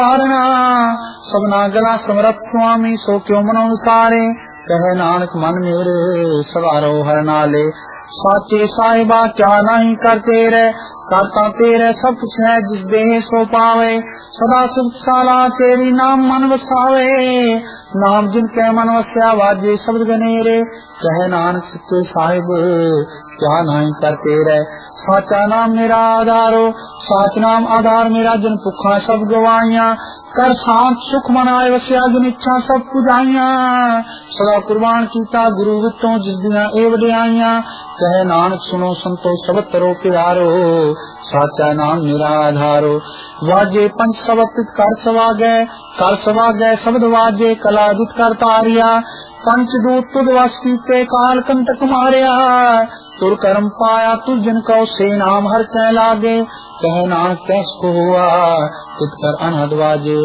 तारना सबना गला समरथ स्वामी सो क्यों मनो सारे कहे नानक मन मेरे सवारो हर नाले साचे साहिबा क्या नहीं करते रे करता तेरे सब कुछ है जिस देह सो पावे सदा सुख साला तेरी नाम मन वसावे नाम जिनके मन वस्या वाजे शब्द गनेरे कहे नानक सच्चे साहिब क्या नहीं करते रे साचा नाम मेरा आधारो साच नाम आधार मेरा जन भुखा सब गवाइया कर शांत सुख मनाए वस्या जिन इच्छा सब पुजाइया सदा कुर्बान कीता गुरु वितों जिस दिया ए वड्याइया कहे नानक सुनो संतो सबत रो प्यारो साचा नाम मेरा आधारो वाजे पंच सबत कर सवा गए शब्द वाजे कलादित कर तारिया पंचदूत तुद वस कीते काल कंटक मारिया तुर कर्म पाया तु जन कौ से नाम हर कै लागे कह नानक कैस को हुआ तित कर अनहद वाजे